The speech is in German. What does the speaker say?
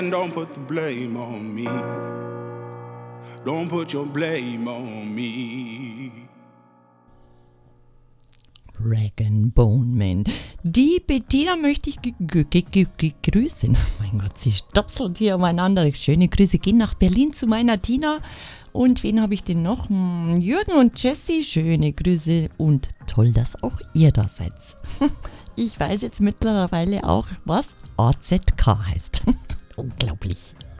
Don't put the blame on me. Don't put your blame on me. Rag and Bone Man. Die Bettina möchte ich grüßen. Mein Gott, sie stopselt hier umeinander. Schöne Grüße gehen nach Berlin zu meiner Tina. Und wen habe ich denn noch? Jürgen und Jessie, schöne Grüße und toll, dass auch ihr da seid. Ich weiß jetzt mittlerweile auch, was AZK heißt. Unglaublich.